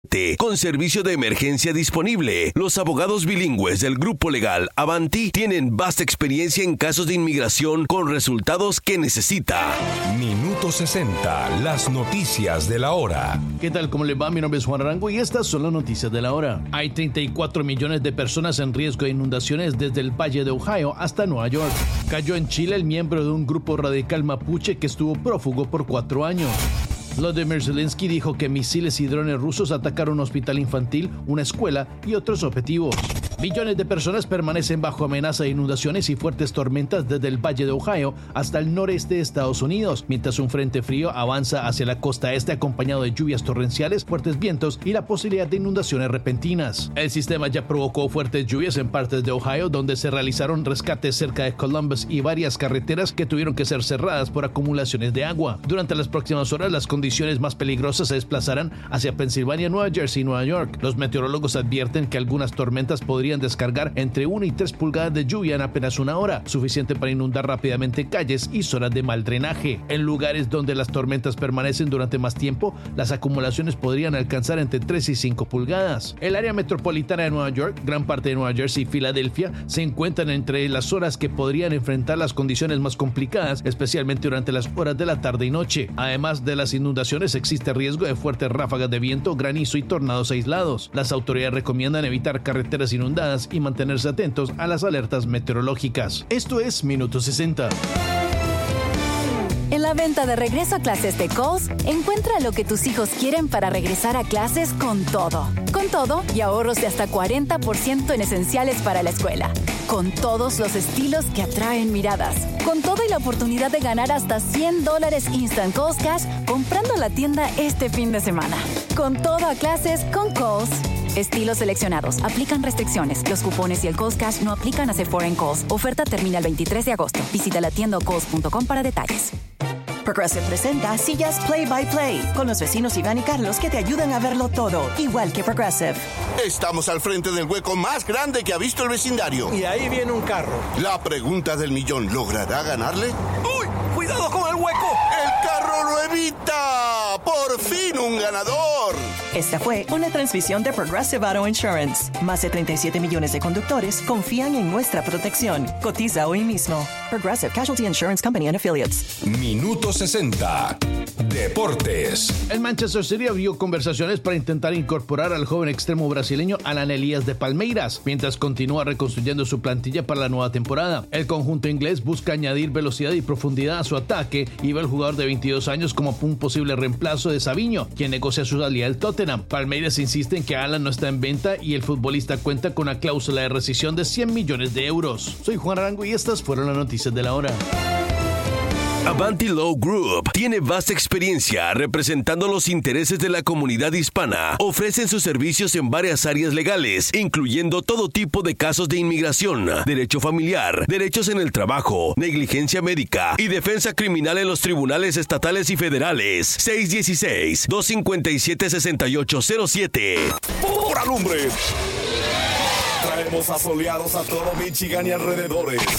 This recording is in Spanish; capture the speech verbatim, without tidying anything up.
Con servicio de emergencia disponible, los abogados bilingües del Grupo Legal Avanti tienen vasta experiencia en casos de inmigración con resultados que necesita. Minuto sesenta, las noticias de la hora. ¿Qué tal? ¿Cómo le va? Mi nombre es Juan Arango y estas son las noticias de la hora. Hay treinta y cuatro millones de personas en riesgo de inundaciones desde el Valle de Ohio hasta Nueva York. Cayó en Chile el miembro de un grupo radical mapuche que estuvo prófugo por cuatro años. Volodymyr Zelensky dijo que misiles y drones rusos atacaron un hospital infantil, una escuela y otros objetivos. Millones de personas permanecen bajo amenaza de inundaciones y fuertes tormentas desde el Valle de Ohio hasta el noreste de Estados Unidos, mientras un frente frío avanza hacia la costa este acompañado de lluvias torrenciales, fuertes vientos y la posibilidad de inundaciones repentinas. El sistema ya provocó fuertes lluvias en partes de Ohio, donde se realizaron rescates cerca de Columbus y varias carreteras que tuvieron que ser cerradas por acumulaciones de agua. Durante las próximas horas, las condiciones más peligrosas se desplazarán hacia Pensilvania, Nueva Jersey y Nueva York. Los meteorólogos advierten que algunas tormentas podrían descargar entre una y tres pulgadas de lluvia en apenas una hora, suficiente para inundar rápidamente calles y zonas de mal drenaje. En lugares donde las tormentas permanecen durante más tiempo, las acumulaciones podrían alcanzar entre tres y cinco pulgadas. El área metropolitana de Nueva York, gran parte de Nueva Jersey y Filadelfia se encuentran entre las zonas que podrían enfrentar las condiciones más complicadas, especialmente durante las horas de la tarde y noche. Además de las inundaciones, existe riesgo de fuertes ráfagas de viento, granizo y tornados aislados. Las autoridades recomiendan evitar carreteras inundadas y mantenerse atentos a las alertas meteorológicas. Esto es Minuto sesenta. En la venta de regreso a clases de Kohl's, encuentra lo que tus hijos quieren para regresar a clases con todo. Con todo y ahorros de hasta cuarenta por ciento en esenciales para la escuela. Con todos los estilos que atraen miradas. Con todo y la oportunidad de ganar hasta cien dólares Instant Kohl's Cash comprando la tienda este fin de semana. Con todo a clases con Kohl's. Estilos seleccionados. Aplican restricciones. Los cupones y el Kohl's Cash no aplican a Sephora en Kohl's. Oferta termina el veintitrés de agosto. Visita la tienda o kohls punto com para detalles. Progressive presenta Sillas Play by Play con los vecinos Iván y Carlos que te ayudan a verlo todo, igual que Progressive. Estamos al frente del hueco más grande que ha visto el vecindario. Y ahí viene un carro. La pregunta del millón, ¿logrará ganarle? ¡Uy! ¡Cuidado con el hueco! ¡El carro lo evita! ¡Por fin un ganador! Esta fue una transmisión de Progressive Auto Insurance. Más de treinta y siete millones de conductores confían en nuestra protección. Cotiza hoy mismo. Progressive Casualty Insurance Company and Affiliates. Minuto sesenta. Deportes. El Manchester City abrió conversaciones para intentar incorporar al joven extremo brasileño Alan Elías de Palmeiras, mientras continúa reconstruyendo su plantilla para la nueva temporada. El conjunto inglés busca añadir velocidad y profundidad a su ataque y ve al jugador de veintidós años como un posible reemplazo de Savinho, quien negocia su salida del Tottenham. Palmeiras insiste en que Alan no está en venta y el futbolista cuenta con una cláusula de rescisión de cien millones de euros. Soy Juan Arango y estas fueron las noticias de la hora. Avanti Law Group tiene vasta experiencia representando los intereses de la comunidad hispana. Ofrecen sus servicios en varias áreas legales, incluyendo todo tipo de casos de inmigración, derecho familiar, derechos en el trabajo, negligencia médica y defensa criminal en los tribunales estatales y federales. seis uno seis, dos cinco siete, seis ocho cero siete. ¡Por alumbre! Traemos asoleados a todo Michigan y alrededores.